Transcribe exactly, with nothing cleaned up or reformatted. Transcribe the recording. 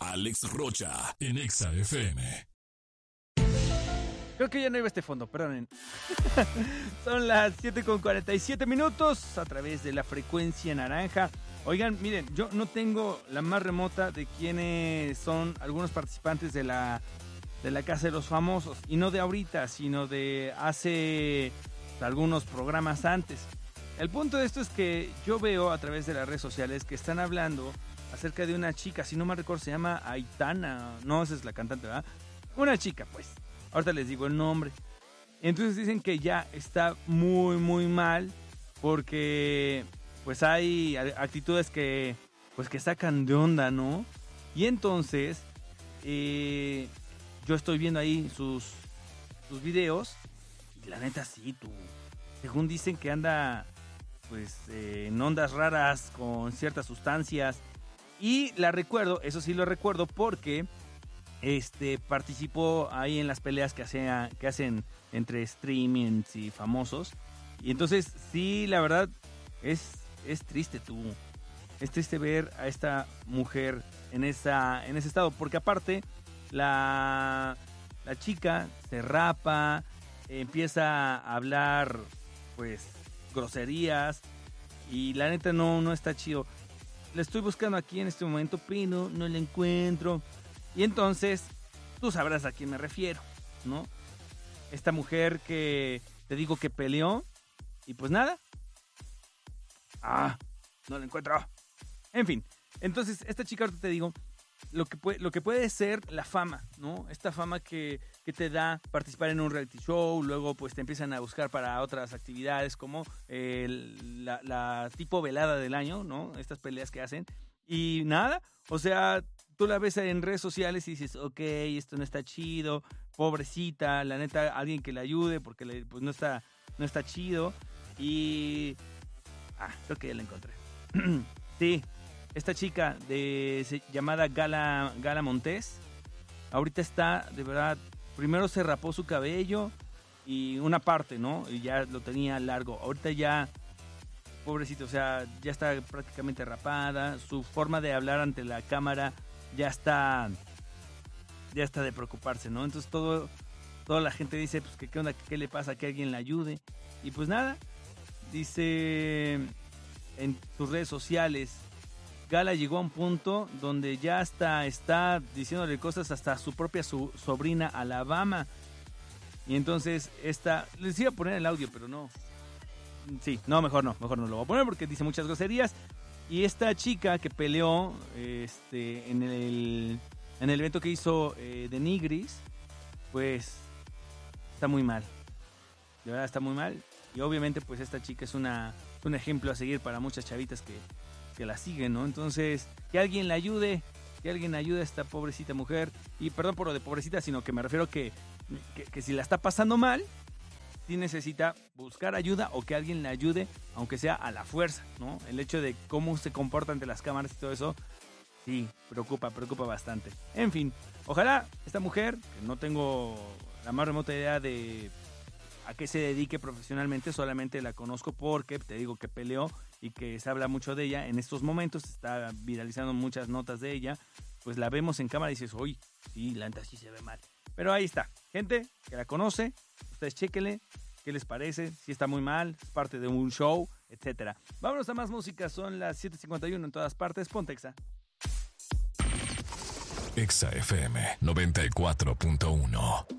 Alex Rocha en Exa F M. Creo que ya no iba este fondo, perdonen. Son las siete con cuarenta y siete minutos a través de la frecuencia naranja. Oigan, miren, yo no tengo la más remota de quiénes son algunos participantes de la, de la Casa de los Famosos. Y no de ahorita, sino de hace algunos programas antes. El punto de esto es que yo veo a través de las redes sociales que están hablando acerca de una chica, si no me recuerdo se llama Aitana. No, esa es la cantante, ¿verdad? Una chica, pues. Ahorita les digo el nombre. Entonces dicen que ya está muy, muy mal porque pues hay actitudes que pues que sacan de onda, ¿no? Y entonces eh, yo estoy viendo ahí sus, sus videos y la neta sí, tú. Según dicen que anda pues eh, en ondas raras con ciertas sustancias. Y la recuerdo, eso sí lo recuerdo porque... Este participó ahí en las peleas que, hacía, que hacen entre streamings y famosos. Y entonces, sí, la verdad, es, es triste tú. Es triste ver a esta mujer en, esa, en ese estado. Porque aparte, la, la chica se rapa, empieza a hablar, pues, groserías. Y la neta no, no está chido. La estoy buscando aquí en este momento, pero no la encuentro. Y entonces, tú sabrás a quién me refiero, ¿no? Esta mujer que te digo que peleó y pues nada. Ah, no la encuentro. En fin, entonces esta chica ahorita te digo lo que puede, lo que puede ser la fama, ¿no? Esta fama que, que te da participar en un reality show, luego pues te empiezan a buscar para otras actividades como eh, la, la tipo velada del año, ¿no? Estas peleas que hacen. Y nada, o sea... Tú la ves en redes sociales y dices, ok, esto no está chido, pobrecita, la neta, alguien que le ayude porque le, pues no está, no está chido. Y... Ah, creo que ya la encontré. Sí, esta chica de, se, llamada Gala, Gala Montes, ahorita está, de verdad, primero se rapó su cabello y una parte, ¿no? Y ya lo tenía largo. Ahorita ya... Pobrecito, o sea, ya está prácticamente rapada, su forma de hablar ante la cámara ya está ya está de preocuparse, ¿no? Entonces todo toda la gente dice, pues, que qué onda, qué le pasa, que alguien la ayude. Y pues nada, dice en sus redes sociales, Gala llegó a un punto donde ya hasta está diciéndole cosas hasta a su propia su, sobrina Alabama. Y entonces esta, les iba a poner el audio, pero no. Sí, no, mejor no, mejor no lo voy a poner porque dice muchas groserías. Y esta chica que peleó este, en, el, en el evento que hizo eh, de Nigris, pues está muy mal. De verdad está muy mal. Y obviamente pues esta chica es una, un ejemplo a seguir para muchas chavitas que, que la siguen, ¿no? Entonces, que alguien la ayude, que alguien ayude a esta pobrecita mujer. Y perdón por lo de pobrecita, sino que me refiero que, que, que si la está pasando mal, sí necesita buscar ayuda o que alguien le ayude, aunque sea a la fuerza, ¿no? El hecho de cómo se comporta ante las cámaras y todo eso, sí, preocupa, preocupa bastante. En fin, ojalá esta mujer, que no tengo la más remota idea de a qué se dedique profesionalmente, solamente la conozco porque te digo que peleó y que se habla mucho de ella en estos momentos, se está viralizando muchas notas de ella, pues la vemos en cámara y dices, uy, sí, la neta sí se ve mal. Pero ahí está, gente que la conoce, ustedes chéquenle, qué les parece, si está muy mal, es parte de un show, etcétera. Vámonos a más música, son las siete cincuenta y uno en todas partes, ponte Exa. Exa F M noventa y cuatro punto uno.